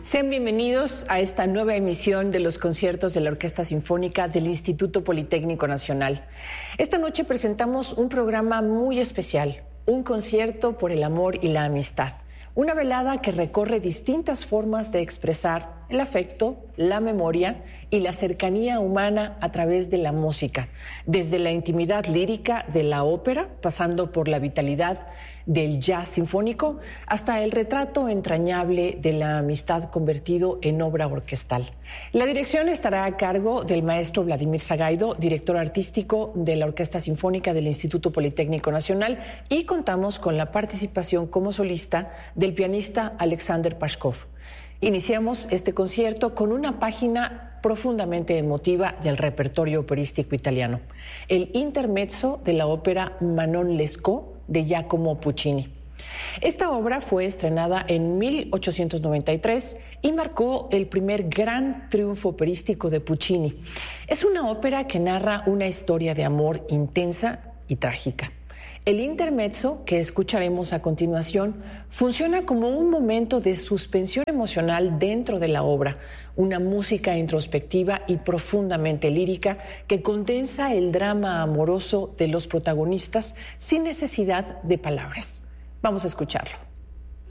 Sean bienvenidos a esta nueva emisión de los conciertos de la Orquesta Sinfónica del Instituto Politécnico Nacional. Esta noche presentamos un programa muy especial, un concierto por el amor y la amistad. Una velada que recorre distintas formas de expresar el afecto, la memoria y la cercanía humana a través de la música, desde la intimidad lírica de la ópera, pasando por la vitalidad del jazz sinfónico, hasta el retrato entrañable de la amistad convertido en obra orquestal. La dirección estará a cargo del maestro Vladimir Sagaido, director artístico de la Orquesta Sinfónica del Instituto Politécnico Nacional, y contamos con la participación como solista del pianista Alexander Pashkov. Iniciamos este concierto con una página profundamente emotiva del repertorio operístico italiano, el intermezzo de la ópera Manon Lescaut de Giacomo Puccini. Esta obra fue estrenada en 1893 y marcó el primer gran triunfo operístico de Puccini. Es una ópera que narra una historia de amor intensa y trágica. El intermezzo que escucharemos a continuación funciona como un momento de suspensión emocional dentro de la obra, una música introspectiva y profundamente lírica que condensa el drama amoroso de los protagonistas sin necesidad de palabras. Vamos a escucharlo.